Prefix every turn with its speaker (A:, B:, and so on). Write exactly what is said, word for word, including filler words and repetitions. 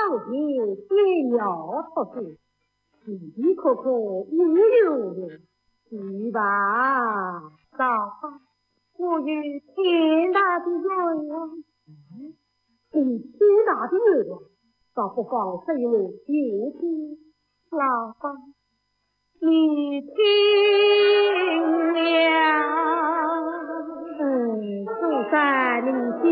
A: 老爷也要出去，时时刻刻悠悠的去吧。老爸，我与天大的愿望，与天大的愿望，倒不妨是因为今天，老爸，你听了，嗯，就在你心。